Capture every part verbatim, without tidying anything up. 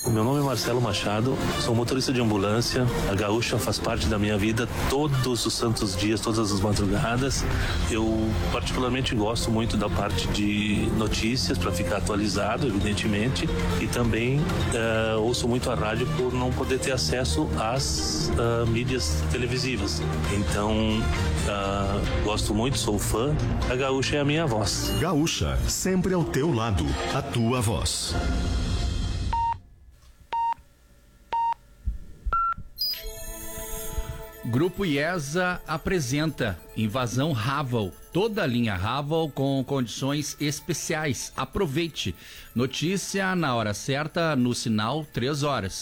O meu nome é Marcelo Machado, sou motorista de ambulância. A Gaúcha faz parte da minha vida todos os santos dias, todas as madrugadas. Eu particularmente gosto muito da parte de notícias para ficar atualizado, evidentemente, e também uh, ouço muito a rádio por não poder ter acesso às uh, mídias televisivas. Então, uh, gosto muito, sou fã. A Gaúcha é a minha voz. Gaúcha, sempre ao teu lado, a tua voz. Grupo IESA apresenta Invasão Raval. Toda a linha Raval com condições especiais. Aproveite. Notícia na hora certa, no sinal três horas.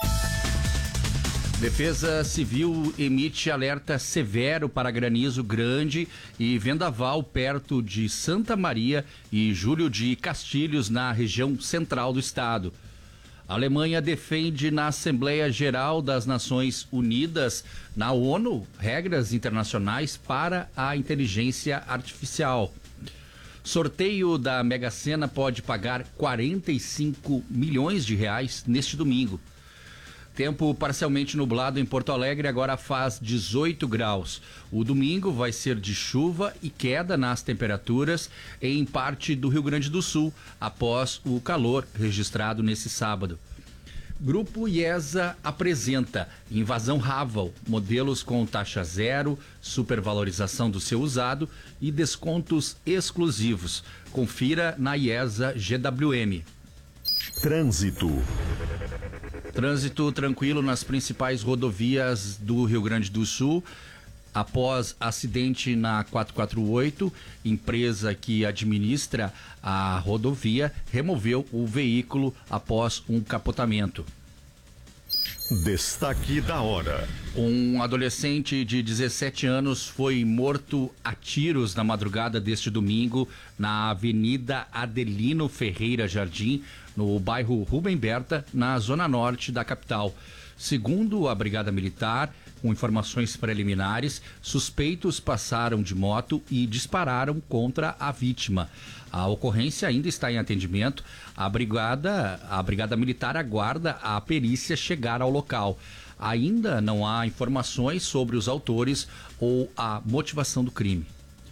Defesa Civil emite alerta severo para granizo grande e vendaval perto de Santa Maria e Júlio de Castilhos, na região central do estado. A Alemanha defende na Assembleia Geral das Nações Unidas, na ONU, regras internacionais para a inteligência artificial. Sorteio da Mega Sena pode pagar quarenta e cinco milhões de reais neste domingo. Tempo parcialmente nublado em Porto Alegre, agora faz dezoito graus. O domingo vai ser de chuva e queda nas temperaturas em parte do Rio Grande do Sul, após o calor registrado nesse sábado. Grupo IESA apresenta Invasão Raval, modelos com taxa zero, supervalorização do seu usado e descontos exclusivos. Confira na IESA G W M. Trânsito. Trânsito tranquilo nas principais rodovias do Rio Grande do Sul. Após acidente na quatrocentos e quarenta e oito, empresa que administra a rodovia removeu o veículo após um capotamento. Destaque da hora. Um adolescente de dezessete anos foi morto a tiros na madrugada deste domingo na Avenida Adelino Ferreira Jardim, no bairro Rubem Berta, na zona norte da capital. Segundo a Brigada Militar, com informações preliminares, suspeitos passaram de moto e dispararam contra a vítima. A ocorrência ainda está em atendimento. A brigada, a Brigada Militar aguarda a perícia chegar ao local. Ainda não há informações sobre os autores ou a motivação do crime.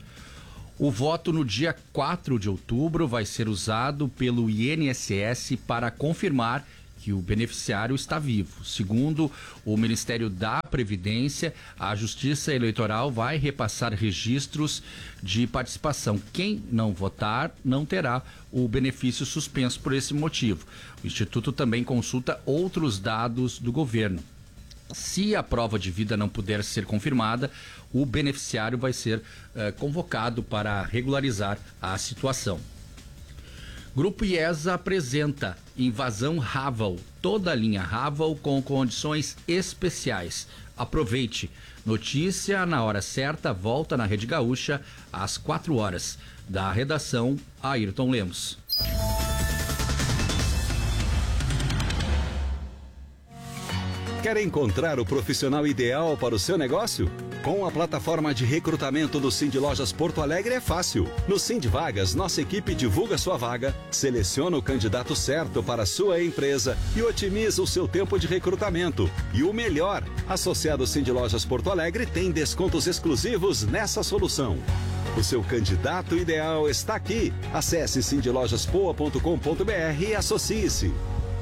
O voto no dia quatro de outubro vai ser usado pelo I N S S para confirmar que o beneficiário está vivo. Segundo o Ministério da Previdência, a Justiça Eleitoral vai repassar registros de participação. Quem não votar não terá o benefício suspenso por esse motivo. O Instituto também consulta outros dados do governo. Se a prova de vida não puder ser confirmada, o beneficiário vai ser eh, convocado para regularizar a situação. Grupo IESA apresenta Invasão Raval, toda a linha Raval com condições especiais. Aproveite. Notícia na hora certa, volta na Rede Gaúcha às quatro horas. Da redação, Ayrton Lemos. Quer encontrar o profissional ideal para o seu negócio? Com a plataforma de recrutamento do Cindy Lojas Porto Alegre é fácil. No Cindy Vagas, nossa equipe divulga sua vaga, seleciona o candidato certo para a sua empresa e otimiza o seu tempo de recrutamento. E o melhor, associado Cindy Lojas Porto Alegre tem descontos exclusivos nessa solução. O seu candidato ideal está aqui. Acesse cindy lojas poa ponto com ponto br e associe-se.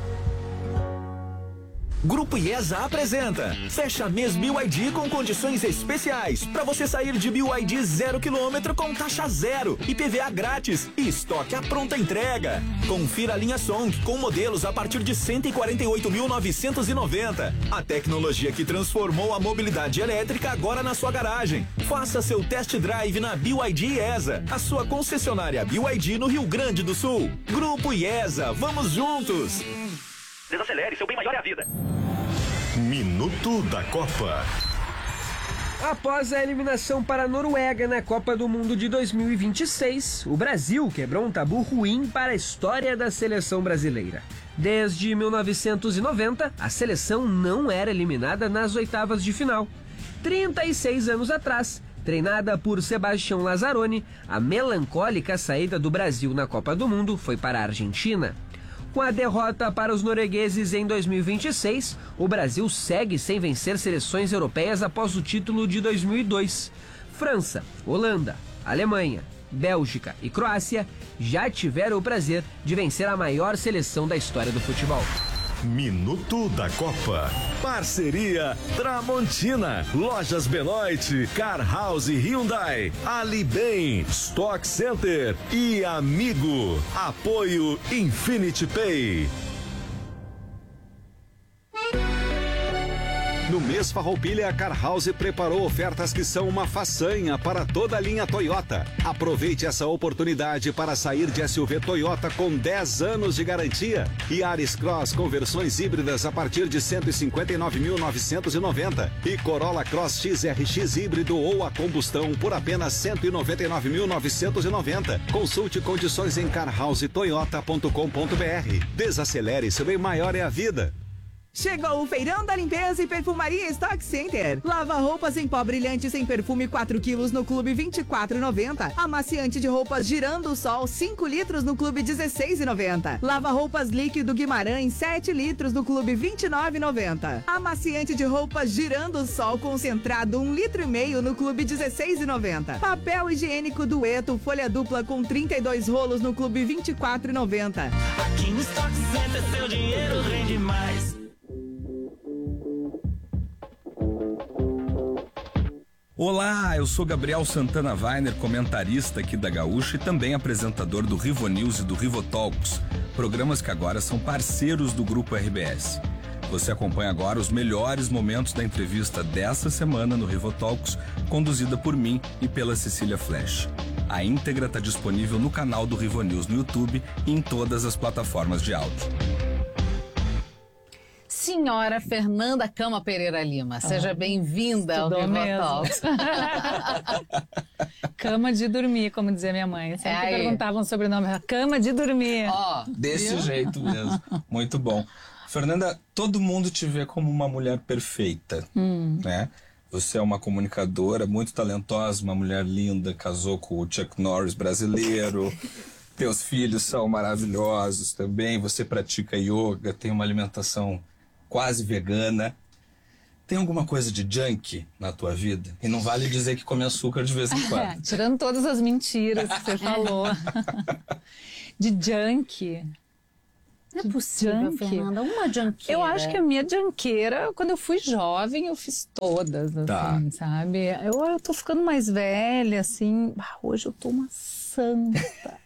Grupo IESA apresenta Fecha mês B Y D com condições especiais para você sair de B Y D zero quilômetro com taxa zero, I P V A grátis e estoque à pronta entrega. Confira a linha Song com modelos a partir de cento e quarenta e oito mil novecentos e noventa. A tecnologia que transformou a mobilidade elétrica agora na sua garagem. Faça seu test drive na B Y D IESA, a sua concessionária B Y D no Rio Grande do Sul. Grupo IESA, vamos juntos! Desacelere, seu bem maior é a vida. Minuto da Copa. Após a eliminação para a Noruega na Copa do Mundo de dois mil e vinte e seis, o Brasil quebrou um tabu ruim para a história da seleção brasileira. Desde mil novecentos e noventa, a seleção não era eliminada nas oitavas de final. trinta e seis anos atrás, treinada por Sebastião Lazzaroni, a melancólica saída do Brasil na Copa do Mundo foi para a Argentina. Com a derrota para os noruegueses em dois mil e vinte e seis, o Brasil segue sem vencer seleções europeias após o título de dois mil e dois. França, Holanda, Alemanha, Bélgica e Croácia já tiveram o prazer de vencer a maior seleção da história do futebol. Minuto da Copa. Parceria Tramontina, Lojas Benoit, Car House Hyundai, Ali Bem, Stock Center e Amigo. Apoio Infinity Pay. No mês Farroupilha, a Car House preparou ofertas que são uma façanha para toda a linha Toyota. Aproveite essa oportunidade para sair de S U V Toyota com dez anos de garantia. E Yaris Cross com versões híbridas a partir de cento e cinquenta e nove mil novecentos e noventa. E Corolla Cross X R X híbrido ou a combustão por apenas cento e noventa e nove mil novecentos e noventa. Consulte condições em car house toyota ponto com ponto b r. Desacelere, seu bem maior é a vida. Chegou o Feirão da Limpeza e Perfumaria Stock Center. Lava roupas em pó brilhante sem perfume quatro quilos no Clube vinte e quatro reais e noventa centavos. Amaciante de roupas Girando o Sol cinco litros no Clube dezesseis reais e noventa centavos. Lava roupas líquido Guimarães sete litros no Clube vinte e nove reais e noventa centavos. Amaciante de roupas Girando o Sol concentrado um litro e meio no Clube dezesseis reais e noventa centavos. Papel higiênico Dueto folha dupla com trinta e dois rolos no Clube vinte e quatro reais e noventa centavos. Aqui no Stock Center seu dinheiro rende mais. Olá, eu sou Gabriel Santana Weiner, comentarista aqui da Gaúcha e também apresentador do Rivo News e do Rivo Talks, programas que agora são parceiros do Grupo R B S. Você acompanha agora os melhores momentos da entrevista dessa semana no Rivo Talks, conduzida por mim e pela Cecília Flash. A íntegra está disponível no canal do Rivo News no YouTube e em todas as plataformas de áudio. Senhora Fernanda Cama Pereira Lima, seja ah, bem-vinda ao Rivo Talks. Cama de dormir, como dizia minha mãe. Sempre é perguntavam sobre o nome. Cama de dormir. Oh, Desse viu? Jeito mesmo. Muito bom. Fernanda, todo mundo te vê como uma mulher perfeita, hum. né? Você é uma comunicadora muito talentosa, uma mulher linda, casou com o Chuck Norris brasileiro. Teus filhos são maravilhosos também. Você pratica yoga, tem uma alimentação quase vegana. Tem alguma coisa de junk na tua vida? E não vale dizer que come açúcar de vez em quando. É, tirando todas as mentiras que você falou. De junk. Não é possível, junk. Fernanda, uma junkeira. Eu acho que a minha junkeira, quando eu fui jovem, eu fiz todas, assim, tá. sabe? Eu, eu tô ficando mais velha, assim. Hoje eu tô uma santa.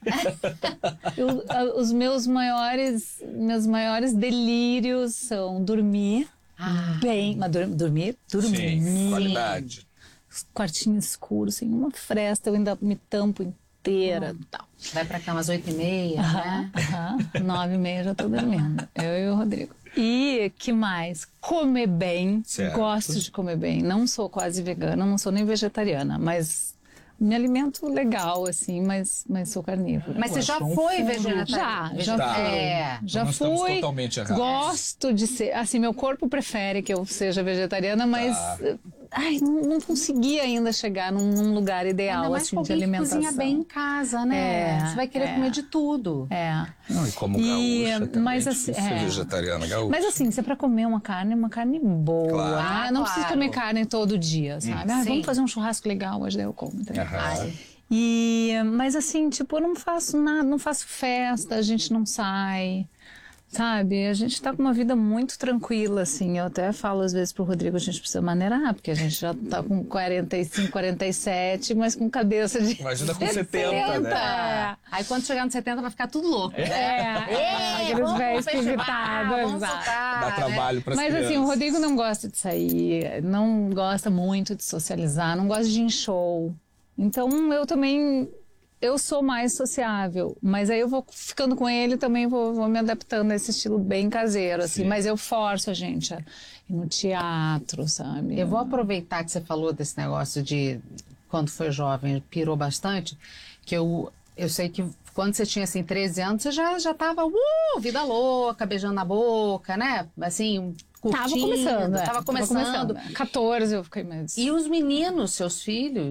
eu, os meus maiores, meus maiores delírios são dormir ah. bem. Mas dur, dormir? Dormir. Sim, qualidade. Quartinho escuro, sem uma fresta, eu ainda me tampo inteira e tal. Vai pra cama às oito e meia, uh-huh, né? Uh-huh. Nove e meia já tô dormindo. Eu e o Rodrigo. E que mais? Comer bem. Certo. Gosto de comer bem. Não sou quase vegana, não sou nem vegetariana, mas me alimento legal, assim, mas, mas sou carnívora. Mas você já foi vegetariana? Já, já tá. fui. É. Já Nós fui. Totalmente errados. Gosto de ser. Assim, meu corpo prefere que eu seja vegetariana, mas. Tá. Ai, não, não consegui ainda chegar num, num lugar ideal, assim, de alimentação. Cozinha bem em casa, né? É, você vai querer é, comer de tudo. É. Não, e como e, gaúcha também, mas, assim, ser é, vegetariana gaúcha. Mas assim, se é pra comer uma carne, uma carne boa. Claro. Ah, não claro. precisa comer carne todo dia, sabe? Hum. Ah, vamos fazer um churrasco legal, hoje daí eu como. Uhum. E, mas assim, tipo, eu não faço nada, não faço festa, a gente não sai. Sabe, a gente tá com uma vida muito tranquila, assim, eu até falo às vezes pro Rodrigo, a gente precisa maneirar, porque a gente já tá com quarenta e cinco, quarenta e sete, mas com cabeça de... Imagina com setenta, né? Aí quando chegar nos setenta vai ficar tudo louco. É, é, é aqueles velhos pivitados. Dá trabalho pras Mas crianças. assim, o Rodrigo não gosta de sair, não gosta muito de socializar, não gosta de ir em show. Então eu também... Eu sou mais sociável, mas aí eu vou ficando com ele também, vou, vou me adaptando a esse estilo bem caseiro, assim. Sim. Mas eu forço a gente a ir no teatro, sabe? Eu vou aproveitar que você falou desse negócio de quando foi jovem, pirou bastante, que eu, eu sei que quando você tinha, assim, treze anos, você já, já tava, uh, vida louca, beijando na boca, né? Assim, curtindo. Tava começando, é. Tava começando. Tava começando. catorze eu fiquei mais... E os meninos, seus filhos...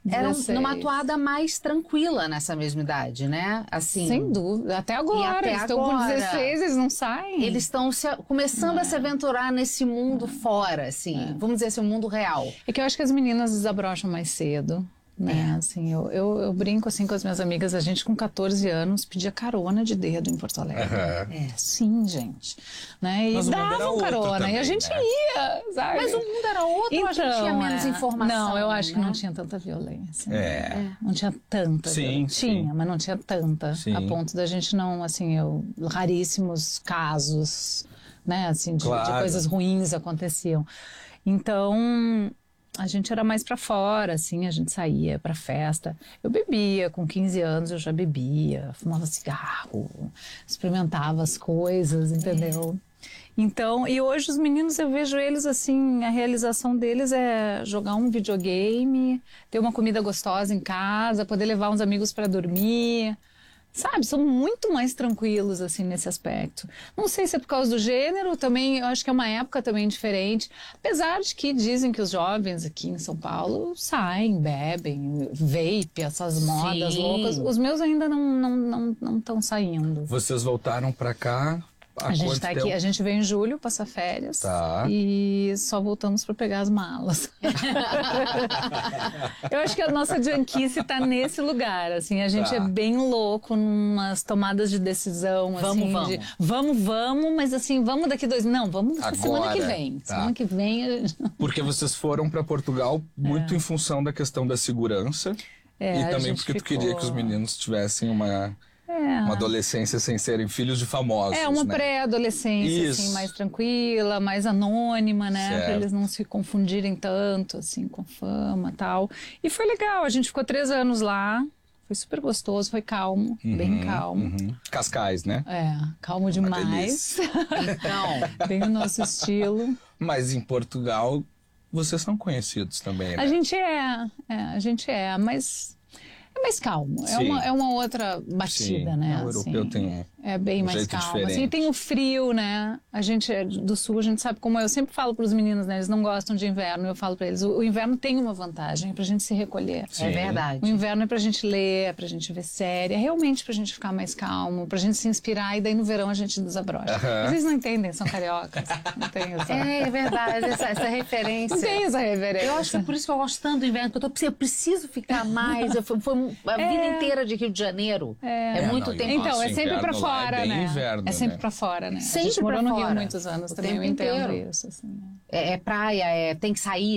Era dezesseis. numa toada mais tranquila nessa mesma idade, né? Assim, Sem dúvida. Até agora. até eles estão com agora. dezesseis, eles não saem. Eles estão se- começando É. a se aventurar nesse mundo fora, assim. Vamos dizer assim, o mundo real. É que eu acho que as meninas desabrocham mais cedo. Né? Assim, eu, eu, eu brinco assim com as minhas amigas, a gente com catorze anos pedia carona de dedo em Porto Alegre. Aham. É, sim, gente. Né? E Mas o mundo era davam outro carona, também, e a gente né? ia, sabe? Mas o mundo era outro ou a gente tinha menos é. informação? Não, eu acho que né? não tinha tanta violência. É. Não tinha tanta Sim, violência. sim. Tinha, mas não tinha tanta. Sim. A ponto da gente não, assim, eu, raríssimos casos, né, assim, de, de Claro. coisas ruins aconteciam. Então, a gente era mais pra fora, assim, a gente saía pra festa. Eu bebia, com quinze anos eu já bebia, fumava cigarro, experimentava as coisas, entendeu? Então, e hoje os meninos, eu vejo eles assim, a realização deles é jogar um videogame, ter uma comida gostosa em casa, poder levar uns amigos pra dormir. Sabe, são muito mais tranquilos, assim, nesse aspecto. Não sei se é por causa do gênero, também, eu acho que é uma época também diferente. Apesar de que dizem que os jovens aqui em São Paulo saem, bebem, vape, essas modas Sim. loucas. Os meus ainda não não não não estão saindo. Vocês voltaram pra cá há A gente quanto tá tempo? aqui, a gente veio em julho passar férias Tá. e só voltamos para pegar as malas. Eu acho que a nossa junkice tá nesse lugar, assim, a gente Tá. é bem louco numas tomadas de decisão, Vamos, assim, vamos. de vamos, vamos, mas assim, vamos daqui dois, não, vamos Agora, semana que vem, tá. semana que vem a gente... Porque vocês foram pra Portugal muito em função da questão da segurança É, e a também gente porque tu ficou- queria que os meninos tivessem uma, É. uma adolescência sem serem filhos de famosos, É uma né? pré-adolescência, assim, Isso. mais tranquila, mais anônima, né? Certo. Pra eles não se confundirem tanto, assim, com fama e tal. E foi legal, a gente ficou três anos lá, foi super gostoso, foi calmo, bem Uhum, calmo. uhum. Cascais, né? É, calmo demais. Então. Bem o nosso estilo. Mas em Portugal, vocês são conhecidos também, né? A gente é, é, a gente é, mas é mais calmo. É Sim. uma, é uma outra batida, Sim, né? o europeu assim. tem um, É bem um mais jeito calmo. diferente. Assim, e tem o frio, né? A gente é do sul, a gente sabe como é. Eu sempre falo para os meninos, né? Eles não gostam de inverno. Eu falo para eles, o, o inverno tem uma vantagem, é pra gente se recolher. Sim. É verdade. O inverno é pra gente ler, é pra gente ver série, é realmente pra gente ficar mais calmo, pra gente se inspirar e daí no verão a gente desabrocha. Aham. Mas eles não entendem, são cariocas. Não tem essa... É, é verdade, essa, essa referência. Não tem essa referência. Eu acho que é por isso que eu gosto tanto do inverno, porque eu, tô, eu preciso ficar mais. Eu, foi, foi a É. vida inteira de Rio de Janeiro. É, É, muito não, e o tempo. Então, é nosso sempre pra inverno lá é fora, bem né? inverno, é sempre né? pra fora, né? Sempre a gente morou pra no Rio fora. muitos anos O também, eu tempo entendo inteiro. isso. Assim, né? É, é praia, é, tem que sair,